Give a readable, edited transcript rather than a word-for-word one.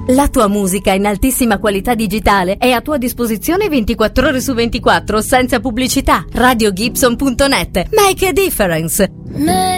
La tua musica in altissima qualità digitale è a tua disposizione 24 ore su 24, senza pubblicità. RadioGibson.net. Make a difference.